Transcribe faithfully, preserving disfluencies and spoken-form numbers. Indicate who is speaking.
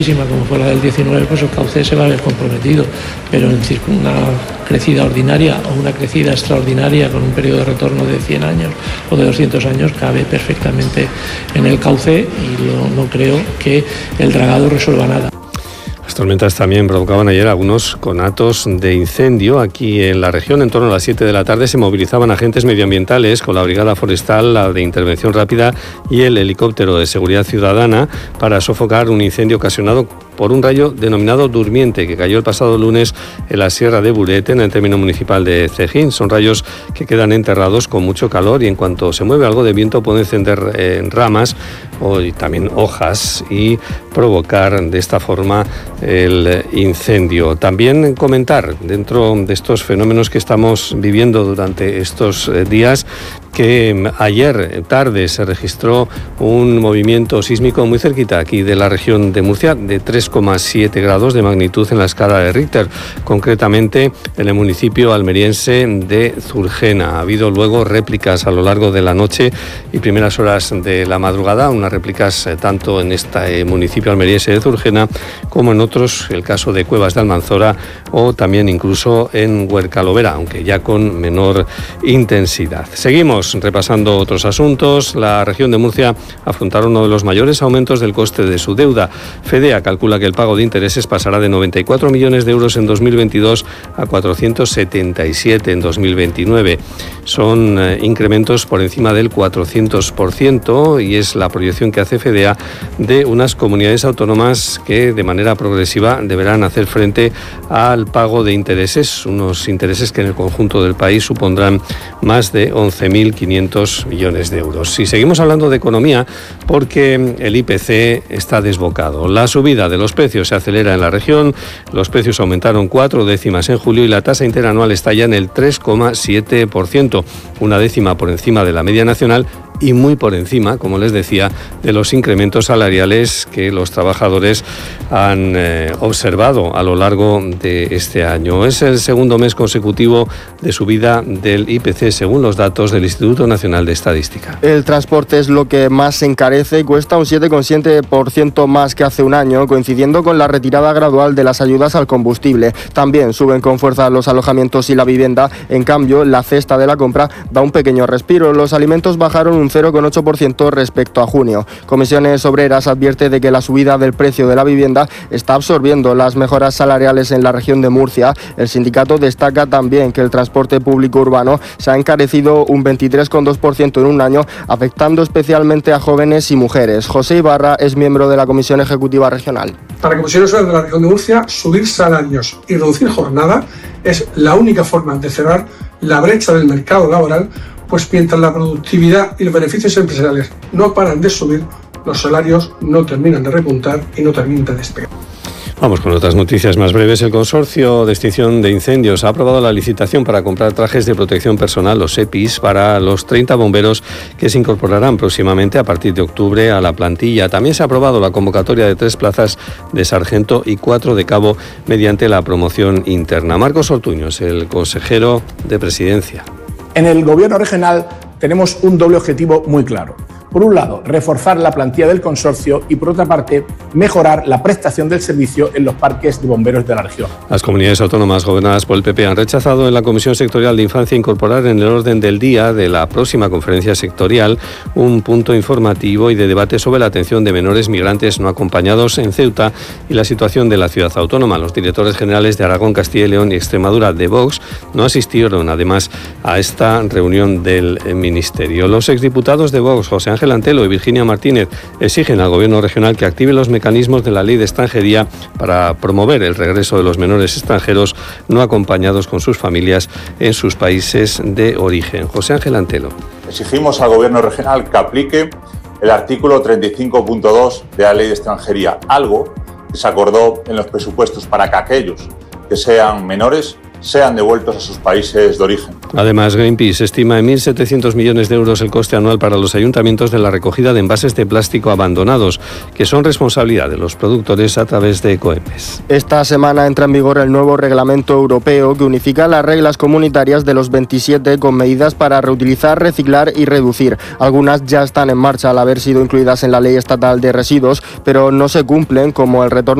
Speaker 1: como fue la del diecinueve, pues el cauce se va a ver comprometido, pero en una crecida ordinaria o una crecida extraordinaria con un periodo de retorno de cien años o de doscientos años cabe perfectamente en el cauce y lo, no creo que el dragado resuelva nada.
Speaker 2: Las tormentas también provocaban ayer algunos conatos de incendio. Aquí en la región, en torno a las siete de la tarde, se movilizaban agentes medioambientales con la Brigada Forestal, la de Intervención Rápida y el helicóptero de Seguridad Ciudadana para sofocar un incendio ocasionado por un rayo denominado Durmiente, que cayó el pasado lunes en la Sierra de Burete, en el término municipal de Cejín. Son rayos que quedan enterrados con mucho calor y en cuanto se mueve algo de viento pueden encender eh, ramas o, y también hojas y provocar de esta forma el incendio. También comentar, dentro de estos fenómenos que estamos viviendo durante estos eh, días, que ayer tarde se registró un movimiento sísmico muy cerquita aquí de la región de Murcia, de tres coma siete grados de magnitud en la escala de Richter, concretamente en el municipio almeriense de Zurgena. Ha habido luego réplicas a lo largo de la noche y primeras horas de la madrugada, unas réplicas eh, tanto en este municipio almeriense de Zurgena como en otros, el caso de Cuevas de Almanzora o también incluso en Huercalovera, aunque ya con menor intensidad. Seguimos repasando otros asuntos. La región de Murcia afrontará uno de los mayores aumentos del coste de su deuda. FEDEA calcula que el pago de intereses pasará de noventa y cuatro millones de euros en dos mil veintidós a cuatrocientos setenta y siete en dos mil veintinueve. Son eh, incrementos por encima del cuatrocientos por ciento y es la proyección que hace FEDEA de unas comunidades autónomas que de manera progresiva deberán hacer frente al pago de intereses, unos intereses que en el conjunto del país supondrán más de once mil quinientos millones de euros. Si seguimos hablando de economía, porque el I P C está desbocado. La subida de los precios se acelera en la región, los precios aumentaron cuatro décimas en julio y la tasa interanual está ya en el tres coma siete por ciento, una décima por encima de la media nacional y muy por encima, como les decía, de los incrementos salariales que los trabajadores han eh, observado a lo largo de este año. Es el segundo mes consecutivo de subida del I P C según los datos del Instituto Nacional de Estadística.
Speaker 3: El transporte es lo que más se encarece y cuesta un siete coma siete por ciento más que hace un año, coincidiendo con la retirada gradual de las ayudas al combustible. También suben con fuerza los alojamientos y la vivienda. En cambio, la cesta de la compra da un pequeño respiro. Los alimentos bajaron un cero coma ocho por ciento respecto a junio. Comisiones Obreras advierte de que la subida del precio de la vivienda está absorbiendo las mejoras salariales en la región de Murcia. El sindicato destaca también que el transporte público urbano se ha encarecido un veintitrés coma dos por ciento en un año, afectando especialmente a jóvenes y mujeres. José Ibarra es miembro de la Comisión Ejecutiva Regional.
Speaker 4: Para Comisiones Obreras de la región de Murcia, subir salarios y reducir jornada es la única forma de cerrar la brecha del mercado laboral, pues mientras la productividad y los beneficios empresariales no paran de subir, los salarios no terminan de repuntar y no terminan de despegar.
Speaker 2: Vamos con otras noticias más breves. El Consorcio de Extinción de Incendios ha aprobado la licitación para comprar trajes de protección personal, los E P I s, para los treinta bomberos que se incorporarán próximamente a partir de octubre a la plantilla. También se ha aprobado la convocatoria de tres plazas de sargento y cuatro de cabo mediante la promoción interna. Marcos Ortuño es el consejero de Presidencia.
Speaker 5: En el Gobierno regional tenemos un doble objetivo muy claro. Por un lado, reforzar la plantilla del consorcio y, por otra parte, mejorar la prestación del servicio en los parques de bomberos de la región.
Speaker 2: Las comunidades autónomas gobernadas por el P P han rechazado en la Comisión Sectorial de Infancia incorporar en el orden del día de la próxima conferencia sectorial un punto informativo y de debate sobre la atención de menores migrantes no acompañados en Ceuta y la situación de la ciudad autónoma. Los directores generales de Aragón, Castilla y León y Extremadura de Vox no asistieron, además, a esta reunión del Ministerio. Los exdiputados de Vox, José Ángel Ángel Antelo y Virginia Martínez, exigen al Gobierno regional que active los mecanismos de la Ley de Extranjería para promover el regreso de los menores extranjeros no acompañados con sus familias en sus países de origen. José Ángel Antelo.
Speaker 6: Exigimos al Gobierno regional que aplique el artículo treinta y cinco punto dos de la Ley de Extranjería, algo que se acordó en los presupuestos para que aquellos que sean menores sean devueltos a sus países de origen.
Speaker 2: Además, Greenpeace estima en mil setecientos millones de euros el coste anual para los ayuntamientos de la recogida de envases de plástico abandonados, que son responsabilidad de los productores a través de Ecoembes.
Speaker 3: Esta semana entra en vigor el nuevo reglamento europeo que unifica las reglas comunitarias de los veintisiete con medidas para reutilizar, reciclar y reducir. Algunas ya están en marcha al haber sido incluidas en la Ley Estatal de Residuos, pero no se cumplen, como el retorno